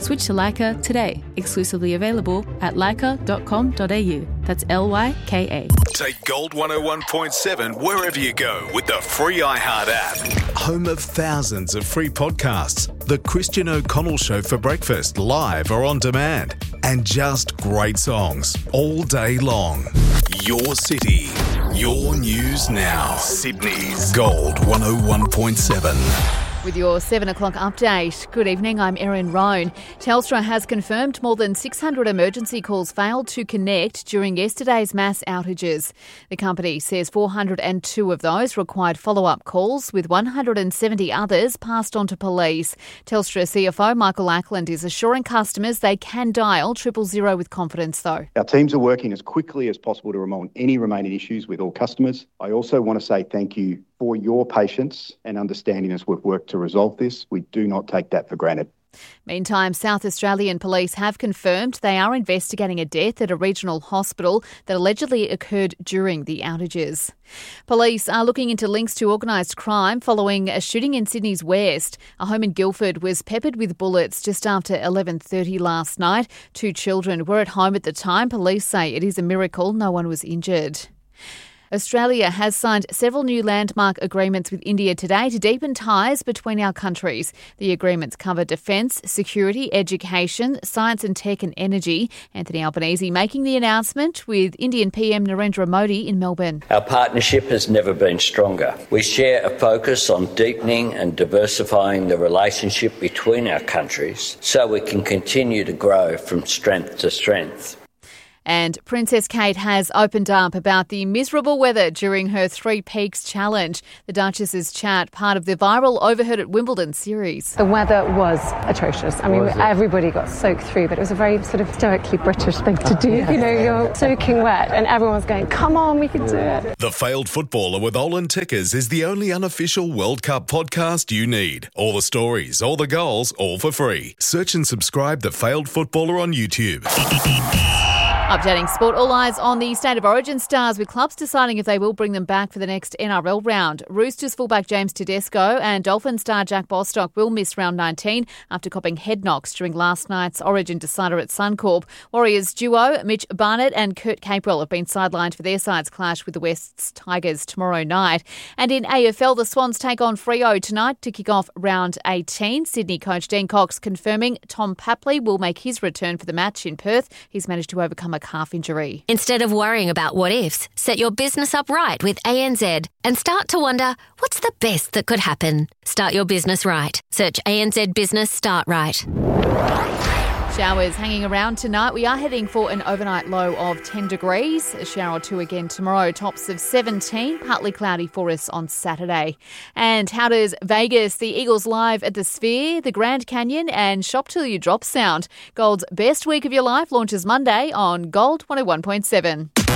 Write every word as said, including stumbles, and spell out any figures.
Switch to Leica today. Exclusively available at leica dot com dot a u. That's L Y K A. Take Gold one oh one point seven wherever you go with the free iHeart app. Home of thousands of free podcasts. The Christian O'Connell Show for breakfast, live or on demand. And just great songs all day long. Your city, your news now. Sydney's Gold one oh one point seven. With your seven o'clock update. Good evening, I'm Erin Roan. Telstra has confirmed more than six hundred emergency calls failed to connect during yesterday's mass outages. The company says four hundred two of those required follow-up calls, with one hundred seventy others passed on to police. Telstra C F O Michael Ackland is assuring customers they can dial triple zero with confidence, though. Our teams are working as quickly as possible to resolve any remaining issues with all customers. I also want to say thank you for your patience and understanding as we've worked to resolve this. We do not take that for granted. Meantime, South Australian police have confirmed they are investigating a death at a regional hospital that allegedly occurred during the outages. Police are looking into links to organised crime following a shooting in Sydney's West. A home in Guildford was peppered with bullets just after eleven thirty last night. Two children were at home at the time. Police say it is a miracle no one was injured. Australia has signed several new landmark agreements with India today to deepen ties between our countries. The agreements cover defence, security, education, science and tech and energy. Anthony Albanese making the announcement with Indian P M Narendra Modi in Melbourne. Our partnership has never been stronger. We share a focus on deepening and diversifying the relationship between our countries so we can continue to grow from strength to strength. And Princess Kate has opened up about the miserable weather during her Three Peaks challenge. The Duchess's chat, part of the viral Overheard at Wimbledon series. The weather was atrocious. I mean, everybody got soaked through, but it was a very sort of stoically British thing to do. You know, you're soaking wet and everyone's going, come on, we can do it. The Failed Footballer with Olin Tickers is the only unofficial World Cup podcast you need. All the stories, all the goals, all for free. Search and subscribe The Failed Footballer on YouTube. Updating sport, all eyes on the State of Origin stars, with clubs deciding if they will bring them back for the next N R L round. Roosters fullback James Tedesco and Dolphin star Jack Bostock will miss round nineteen after copping head knocks during last night's Origin decider at Suncorp. Warriors duo Mitch Barnett and Kurt Capewell have been sidelined for their side's clash with the West's Tigers tomorrow night. And in A F L, the Swans take on Freo tonight to kick off round eighteen. Sydney coach Dean Cox confirming Tom Papley will make his return for the match in Perth. He's managed to overcome a calf injury. Instead of worrying about what ifs, set your business up right with A N Z and start to wonder, what's the best that could happen? Start your business right. Search A N Z Business Start Right. Showers hanging around tonight. We are heading for an overnight low of ten degrees. A shower or two again tomorrow. Tops of seventeen. Partly cloudy for us on Saturday. And how does Vegas, the Eagles live at the Sphere, the Grand Canyon and Shop Till You Drop sound? Gold's best week of your life launches Monday on Gold one oh one point seven.